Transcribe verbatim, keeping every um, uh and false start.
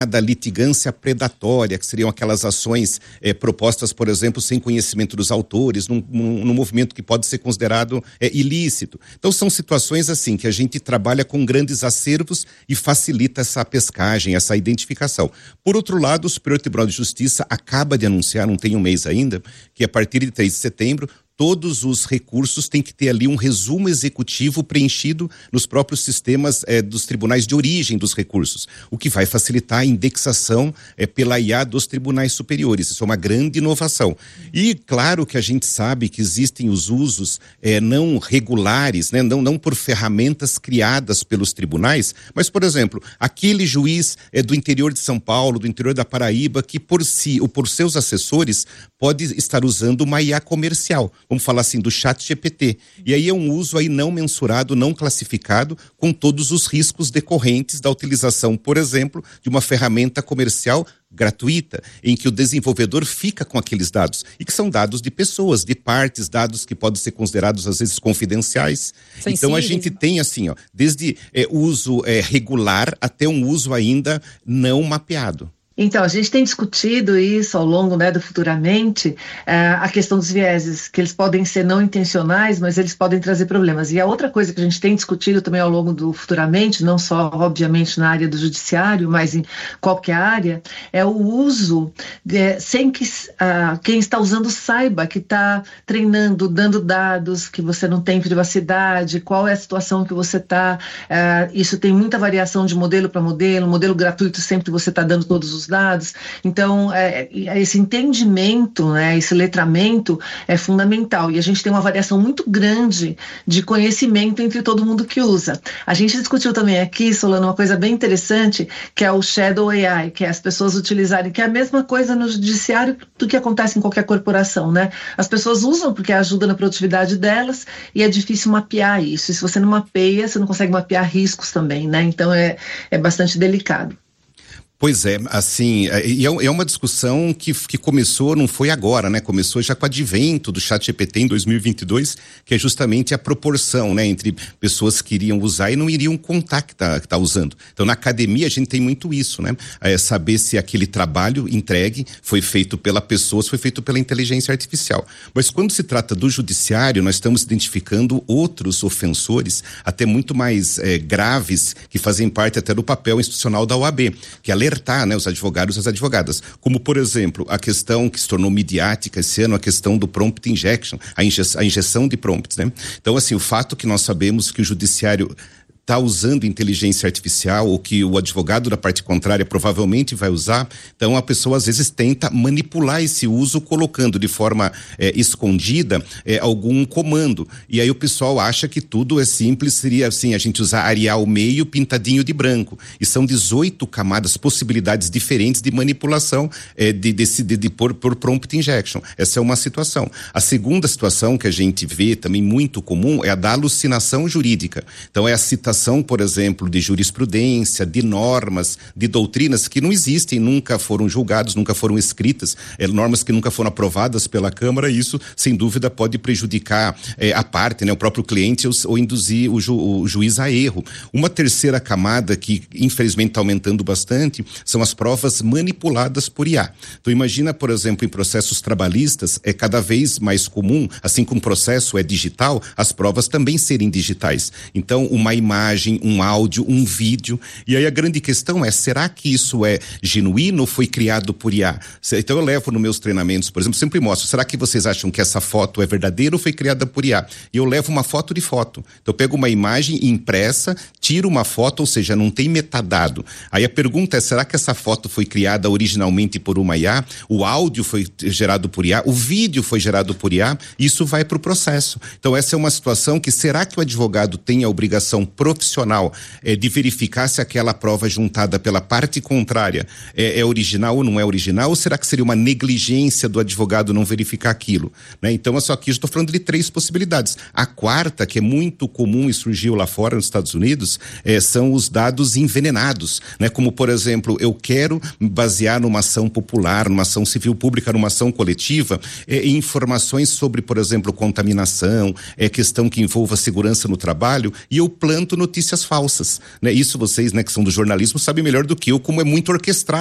da litigância predatória, que seriam aquelas ações eh, propostas, por exemplo, sem conhecimento dos autores, num, num, num movimento que pode ser considerado eh, ilícito. Então são situações assim que a gente trabalha com grandes acervos e facilita essa pescagem, essa identificação. Por outro lado, o Superior Tribunal de Justiça acaba de anunciar, não tem um mês ainda, que a partir de três de setembro, todos os recursos têm que ter ali um resumo executivo preenchido nos próprios sistemas eh, dos tribunais de origem dos recursos, o que vai facilitar a indexação eh, pela I A dos tribunais superiores. Isso é uma grande inovação. E claro que a gente sabe que existem os usos eh, não regulares, né? não, não por ferramentas criadas pelos tribunais, mas, por exemplo, aquele juiz eh, do interior de São Paulo, do interior da Paraíba, que por si ou por seus assessores pode estar usando uma I A comercial. Vamos falar assim, do chat G P T. E aí é um uso aí não mensurado, não classificado, com todos os riscos decorrentes da utilização, por exemplo, de uma ferramenta comercial gratuita, em que o desenvolvedor fica com aqueles dados, e que são dados de pessoas, de partes, dados que podem ser considerados às vezes confidenciais. Sensíveis. Então a gente tem assim, ó, desde é, uso é, regular até um uso ainda não mapeado. Então, a gente tem discutido isso ao longo, né, do Futuramente, uh, a questão dos vieses, que eles podem ser não intencionais, mas eles podem trazer problemas. E a outra coisa que a gente tem discutido também ao longo do Futuramente, não só, obviamente, na área do judiciário, mas em qualquer área, é o uso, de, sem que uh, quem está usando saiba que está treinando, dando dados, que você não tem privacidade, qual é a situação que você está. Uh, isso tem muita variação de modelo para modelo, modelo gratuito sempre você está dando todos os dados. Então, é, esse entendimento, né, esse letramento é fundamental. E a gente tem uma variação muito grande de conhecimento entre todo mundo que usa. A gente discutiu também aqui, Solano, uma coisa bem interessante, que é o Shadow A I, que é as pessoas utilizarem, que é a mesma coisa no judiciário do que acontece em qualquer corporação, né? As pessoas usam porque ajuda na produtividade delas e é difícil mapear isso. E se você não mapeia, você não consegue mapear riscos também, né? Então, é, é bastante delicado. Pois é, assim, e é uma discussão que, que começou, não foi agora, né? Começou já com o advento do chat G P T em dois mil e vinte e dois, que é justamente a proporção, né? Entre pessoas que iriam usar e não iriam contar que tá, que tá usando. Então, na academia, a gente tem muito isso, né? É saber se aquele trabalho entregue foi feito pela pessoa, se foi feito pela inteligência artificial. Mas quando se trata do judiciário, nós estamos identificando outros ofensores, até muito mais é, graves, que fazem parte até do papel institucional da O A B, que é alertar, né, os advogados e as advogadas. Como, por exemplo, a questão que se tornou midiática esse ano, a questão do prompt injection, a, inje- a injeção de prompts, né? Então, assim, o fato que nós sabemos que o judiciário está usando inteligência artificial, ou que o advogado da parte contrária provavelmente vai usar, então a pessoa às vezes tenta manipular esse uso colocando de forma é, escondida é, algum comando, e aí o pessoal acha que tudo é simples, seria assim, a gente usar Arial meio pintadinho de branco, e são dezoito camadas, possibilidades diferentes de manipulação é, de, de, de, de por, por prompt injection. Essa é uma situação. A segunda situação que a gente vê também muito comum é a da alucinação jurídica. Então é a citação, por exemplo, de jurisprudência, de normas, de doutrinas que não existem, nunca foram julgadas, nunca foram escritas, é, normas que nunca foram aprovadas pela Câmara, e isso, sem dúvida, pode prejudicar é, a parte, né, o próprio cliente, ou, ou induzir o, ju, o juiz a erro. Uma terceira camada que, infelizmente, está aumentando bastante, são as provas manipuladas por I A. Então, imagina, por exemplo, em processos trabalhistas, é cada vez mais comum, assim como o processo é digital, as provas também serem digitais. Então, uma imagem imagem, um áudio, um vídeo, e aí a grande questão é, será que isso é genuíno ou foi criado por I A? Então eu levo nos meus treinamentos, por exemplo, sempre mostro, será que vocês acham que essa foto é verdadeira ou foi criada por I A? E eu levo uma foto de foto, então eu pego uma imagem impressa, tiro uma foto, ou seja, não tem metadado. Aí a pergunta é, será que essa foto foi criada originalmente por uma I A? O áudio foi gerado por I A? O vídeo foi gerado por I A? Isso vai para o processo. Então essa é uma situação que, será que o advogado tem a obrigação profissional é, de verificar se aquela prova juntada pela parte contrária é, é original ou não é original, ou será que seria uma negligência do advogado não verificar aquilo, né? Então, só que eu estou falando de três possibilidades. A quarta, que é muito comum e surgiu lá fora nos Estados Unidos, é, são os dados envenenados, né? Como, por exemplo, eu quero basear numa ação popular, numa ação civil pública, numa ação coletiva, é, informações sobre, por exemplo, contaminação, é questão que envolva segurança no trabalho, e eu planto notícias falsas, né? Isso vocês, né, que são do jornalismo, sabem melhor do que eu como é muito orquestrado